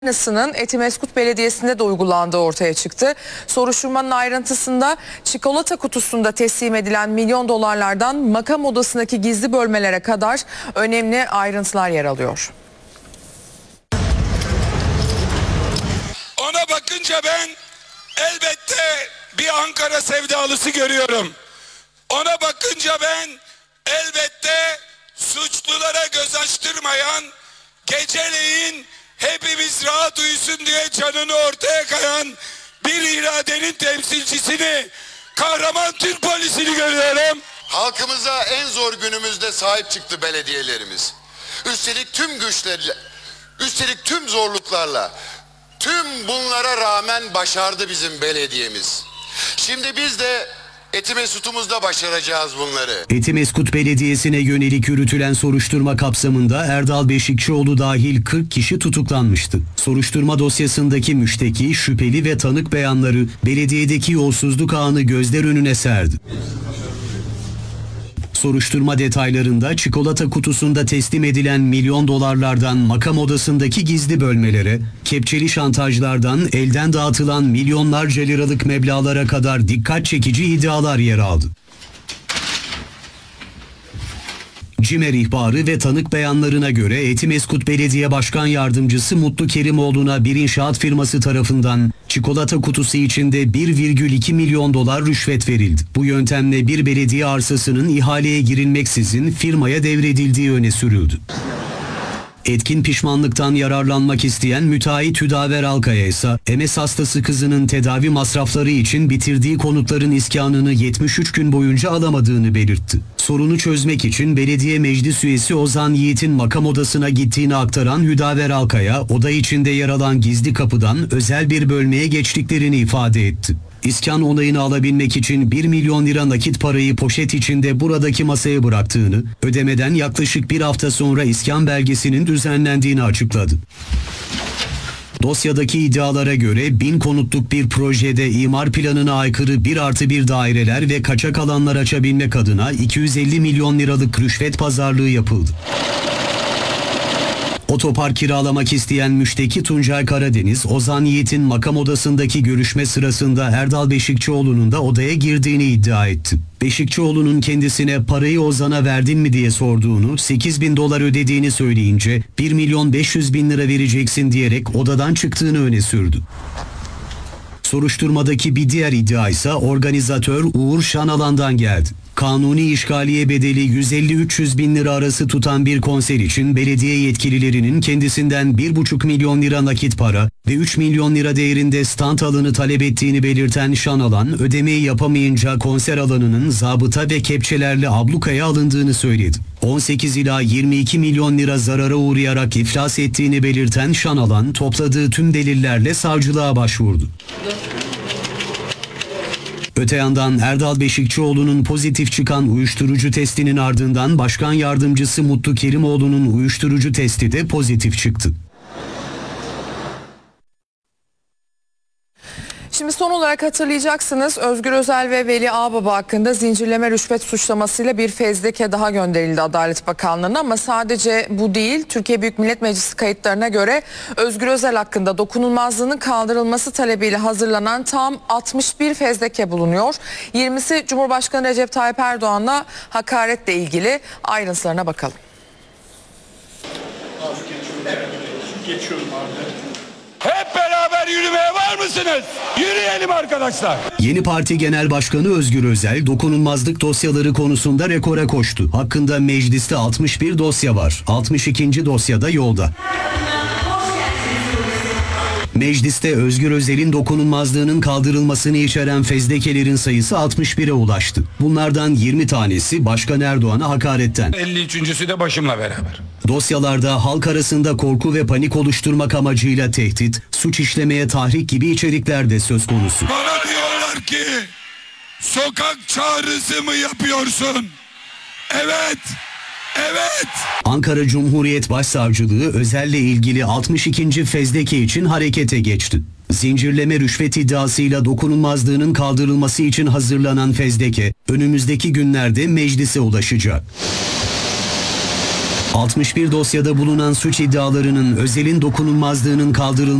Aynısının Etimesgut Belediyesi'nde de uygulandığı ortaya çıktı. Soruşturmanın ayrıntısında çikolata kutusunda teslim edilen milyon dolarlardan makam odasındaki gizli bölmelere kadar önemli ayrıntılar yer alıyor. Ona bakınca ben elbette bir Ankara sevdalısı görüyorum. Ona bakınca ben elbette suçlulara göz açtırmayan, geceleyin hepimiz rahat uyusun diye canını ortaya kayan bir iradenin temsilcisini, kahraman Türk polisini görüyorum. Halkımıza en zor günümüzde sahip çıktı belediyelerimiz. Üstelik tüm güçlerle, üstelik tüm zorluklarla, tüm bunlara rağmen başardı bizim belediyemiz. Şimdi biz de Etimesgut'umuzda başaracağız bunları. Etimesgut Belediyesi'ne yönelik yürütülen soruşturma kapsamında Erdal Beşikçioğlu dahil 40 kişi tutuklanmıştı. Soruşturma dosyasındaki müşteki, şüpheli ve tanık beyanları belediyedeki yolsuzluk ağını gözler önüne serdi. Soruşturma detaylarında çikolata kutusunda teslim edilen milyon dolarlardan makam odasındaki gizli bölmelere, kepçeli şantajlardan elden dağıtılan milyonlarca liralık meblağlara kadar dikkat çekici iddialar yer aldı. CİMER ihbarı ve tanık beyanlarına göre Etimesgut Belediye Başkan Yardımcısı Mutlu Kerimoğlu'na bir inşaat firması tarafından çikolata kutusu içinde 1,2 milyon dolar rüşvet verildi. Bu yöntemle bir belediye arsasının ihaleye girilmeksizin firmaya devredildiği öne sürüldü. Etkin pişmanlıktan yararlanmak isteyen müteahhit Hüdaver Alkaya ise MS hastası kızının tedavi masrafları için bitirdiği konutların iskanını 73 gün boyunca alamadığını belirtti. Sorunu çözmek için belediye meclis üyesi Ozan Yiğit'in makam odasına gittiğini aktaran Hüdaver Alkaya, oda içinde yer alan gizli kapıdan özel bir bölmeye geçtiklerini ifade etti. İskan onayını alabilmek için 1 milyon lira nakit parayı poşet içinde buradaki masaya bıraktığını, ödemeden yaklaşık bir hafta sonra iskan belgesinin düzenlendiğini açıkladı. Dosyadaki iddialara göre 1000 konutluk bir projede imar planına aykırı 1+1 daireler ve kaçak alanlar açabilmek adına 250 milyon liralık rüşvet pazarlığı yapıldı. Otopark kiralamak isteyen müşteki Tuncay Karadeniz, Ozan Yiğit'in makam odasındaki görüşme sırasında Erdal Beşikçioğlu'nun da odaya girdiğini iddia etti. Beşikçioğlu'nun kendisine parayı Ozan'a verdin mi diye sorduğunu, 8.000 dolar ödediğini söyleyince 1.500.000 lira vereceksin diyerek odadan çıktığını öne sürdü. Soruşturmadaki bir diğer iddia ise organizatör Uğur Şanalan'dan geldi. Kanuni işgaliye bedeli 150-300 bin lira arası tutan bir konser için belediye yetkililerinin kendisinden 1,5 milyon lira nakit para ve 3 milyon lira değerinde stand alanı talep ettiğini belirten Şanalan, ödemeyi yapamayınca konser alanının zabıta ve kepçelerle ablukaya alındığını söyledi. 18 ila 22 milyon lira zarara uğrayarak iflas ettiğini belirten Şanalan, topladığı tüm delillerle savcılığa başvurdu. Öte yandan Erdal Beşikçioğlu'nun pozitif çıkan uyuşturucu testinin ardından Başkan Yardımcısı Mutlu Kerimoğlu'nun uyuşturucu testi de pozitif çıktı. Şimdi son olarak hatırlayacaksınız, Özgür Özel ve Veli Ağbaba hakkında zincirleme rüşvet suçlamasıyla bir fezleke daha gönderildi Adalet Bakanlığı'na, ama sadece bu değil, Türkiye Büyük Millet Meclisi kayıtlarına göre Özgür Özel hakkında dokunulmazlığının kaldırılması talebiyle hazırlanan tam 61 fezleke bulunuyor. 20'si Cumhurbaşkanı Recep Tayyip Erdoğan'la hakaretle ilgili. Ayrıntılarına bakalım. Geçiyorum abi. Hep beraber yürümeye var mısınız? Yürüyelim arkadaşlar. Yeni Parti Genel Başkanı Özgür Özel, dokunulmazlık dosyaları konusunda rekora koştu. Hakkında mecliste 61 dosya var. 62. dosyada yolda. Mecliste Özgür Özel'in dokunulmazlığının kaldırılmasını içeren fezlekelerin sayısı 61'e ulaştı. Bunlardan 20 tanesi Başkan Erdoğan'a hakaretten. 53.'sü de başımla beraber. Dosyalarda halk arasında korku ve panik oluşturmak amacıyla tehdit, suç işlemeye tahrik gibi içerikler de söz konusu. Bana diyorlar ki sokak çağrısı mı yapıyorsun? Evet. Evet. Ankara Cumhuriyet Başsavcılığı Özel'le ilgili 62. fezleke için harekete geçti. Zincirleme rüşvet iddiasıyla dokunulmazlığının kaldırılması için hazırlanan fezleke önümüzdeki günlerde meclise ulaşacak. 61 dosyada bulunan suç iddialarının Özel'in dokunulmazlığının kaldırılması